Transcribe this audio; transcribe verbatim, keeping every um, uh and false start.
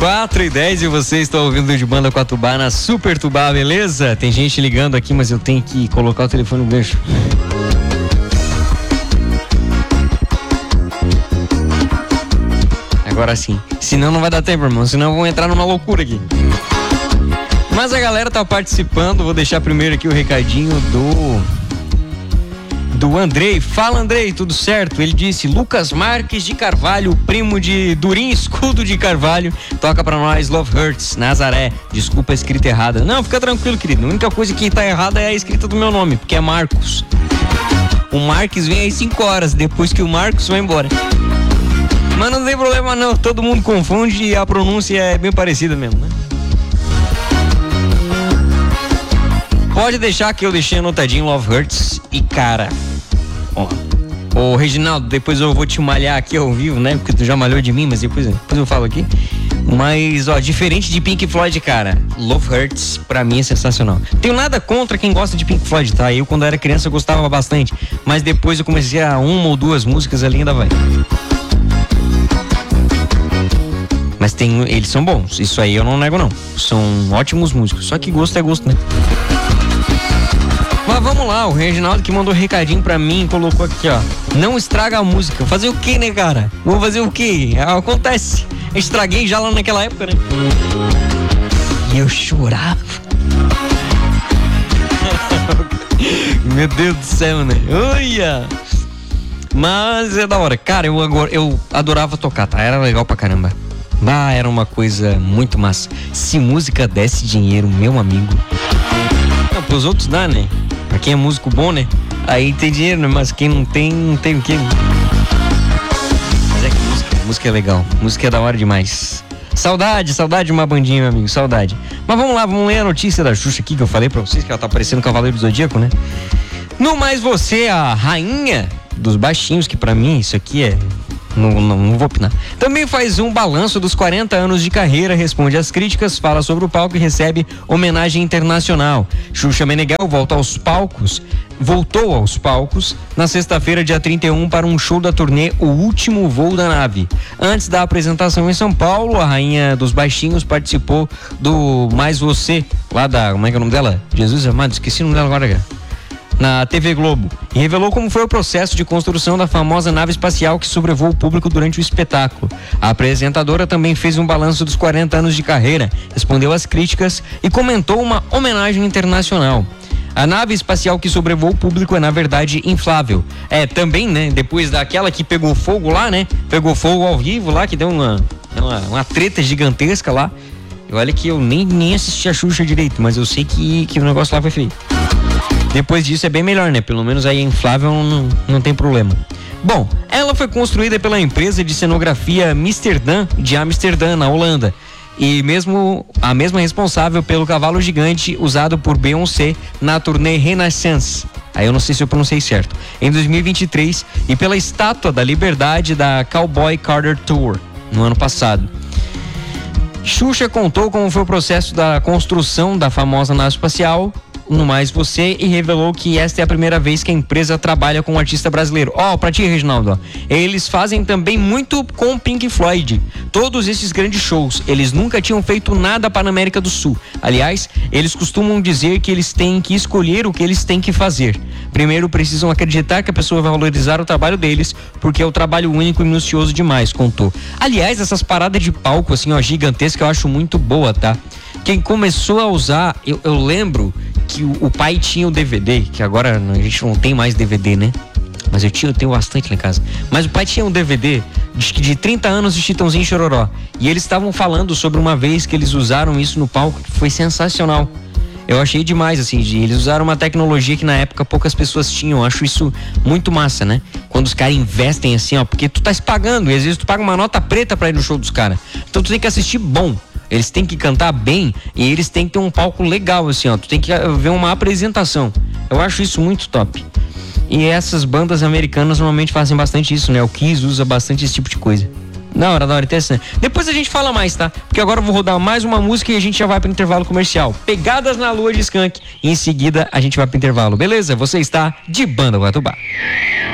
quatro e dez e você está ouvindo de Banda Quatubá na Super Tubá, beleza? Tem gente ligando aqui, mas eu tenho que colocar o telefone no gancho. Agora sim. Senão não vai dar tempo, irmão. Senão eu vou entrar numa loucura aqui. Mas a galera tá participando. Vou deixar primeiro aqui o recadinho do... do Andrei. Fala, Andrei, tudo certo? Ele disse: Lucas Marques de Carvalho, primo de Durim Escudo de Carvalho, toca pra nós Love Hurts, Nazaré. Desculpa a escrita errada. Não, fica tranquilo, querido. A única coisa que tá errada é a escrita do meu nome, porque é Marcos. O Marques vem aí cinco horas, depois que o Marcos vai embora. Mas não tem problema não, todo mundo confunde e a pronúncia é bem parecida mesmo, né? Pode deixar que eu deixei anotadinho Love Hurts. E cara, ó, ô Reginaldo, depois eu vou te malhar aqui ao vivo, né? Porque tu já malhou de mim, mas depois, depois eu falo aqui. Mas, ó, diferente de Pink Floyd, cara, Love Hurts pra mim é sensacional. Tenho nada contra quem gosta de Pink Floyd, tá? Eu quando era criança eu gostava bastante, mas depois eu comecei a uma ou duas músicas ali ainda vai. Mas tem, eles são bons, isso aí eu não nego não. São ótimos músicos, só que gosto é gosto, né? Mas vamos lá, o Reginaldo que mandou um recadinho pra mim, colocou aqui, ó: não estraga a música. Fazer o que, né, cara? Vou fazer o que? Acontece. Estraguei já lá naquela época, né? E eu chorava. Meu Deus do céu, né? Olha! Mas é da hora. Cara, eu, agora, eu adorava tocar, tá? Era legal pra caramba. Ah, era uma coisa muito massa. Se música desse dinheiro, meu amigo. Não, pros outros dá, né? Pra quem é músico bom, né? Aí tem dinheiro, né? Mas quem não tem, não tem o quê? Mas é que música, música é legal. Música é da hora demais. Saudade, saudade de uma bandinha, meu amigo. Saudade. Mas vamos lá, vamos ler a notícia da Xuxa aqui que eu falei pra vocês, que ela tá parecendo Cavaleiro do Zodíaco, né? No Mais Você, a rainha dos baixinhos, que pra mim isso aqui é... Não, não, não vou opinar. Também faz um balanço dos quarenta anos de carreira, responde às críticas, fala sobre o palco e recebe homenagem internacional. Xuxa Meneghel volta aos palcos, voltou aos palcos na sexta-feira, dia trinta e um, para um show da turnê O Último Voo da Nave. Antes da apresentação em São Paulo, a rainha dos baixinhos participou do Mais Você, lá da, como é que é o nome dela? Jesus amado, esqueci o nome dela agora, cara. Na T V Globo, e revelou como foi o processo de construção da famosa nave espacial que sobrevoou o público durante o espetáculo. A apresentadora também fez um balanço dos quarenta anos de carreira, respondeu às críticas e comentou uma homenagem internacional. A nave espacial que sobrevoou o público é, na verdade, inflável. É, também, né, depois daquela que pegou fogo lá, né, pegou fogo ao vivo lá, que deu uma, uma, uma treta gigantesca lá. E olha que eu nem, nem assisti a Xuxa direito, mas eu sei que, que o negócio lá foi feio. Depois disso é bem melhor, né? Pelo menos aí inflável não, não tem problema. Bom, ela foi construída pela empresa de cenografia Amsterdã, de Amsterdã, na Holanda. E mesmo a mesma responsável pelo cavalo gigante usado por Beyoncé na turnê Renaissance. Aí eu não sei se eu pronunciei certo. Em dois mil e vinte e três, e pela Estátua da Liberdade da Cowboy Carter Tour, no ano passado. Xuxa contou como foi o processo da construção da famosa nave espacial no Mais Você e revelou que esta é a primeira vez que a empresa trabalha com um artista brasileiro. Ó, oh, pra ti, Reginaldo, ó. Eles fazem também muito com Pink Floyd. Todos esses grandes shows, eles nunca tinham feito nada para a América do Sul. Aliás, eles costumam dizer que eles têm que escolher o que eles têm que fazer. Primeiro precisam acreditar que a pessoa vai valorizar o trabalho deles, porque é o trabalho único e minucioso demais, contou. Aliás, essas paradas de palco, assim, ó, gigantesca, eu acho muito boa, tá? Quem começou a usar, eu, eu lembro que o, o pai tinha o D V D, que agora a gente não tem mais D V D, né? Mas eu tinha, eu tenho bastante lá em casa. Mas o pai tinha um D V D de, de trinta anos de Chitãozinho e Chororó. E eles estavam falando sobre uma vez que eles usaram isso no palco, que foi sensacional. Eu achei demais, assim, de, eles usaram uma tecnologia que na época poucas pessoas tinham. Eu acho isso muito massa, né? Quando os caras investem assim, ó, porque tu tá se pagando, e às vezes tu paga uma nota preta pra ir no show dos caras. Então tu tem que assistir bom. Eles têm que cantar bem e eles têm que ter um palco legal, assim, ó. Tu tem que ver uma apresentação. Eu acho isso muito top. E essas bandas americanas normalmente fazem bastante isso, né? O Kiss usa bastante esse tipo de coisa. Da hora, da hora, interessante. Depois a gente fala mais, tá? Porque agora eu vou rodar mais uma música e a gente já vai pro intervalo comercial. Pegadas na Lua de Skank. E em seguida a gente vai pro intervalo, beleza? Você está de Banda Quatubá.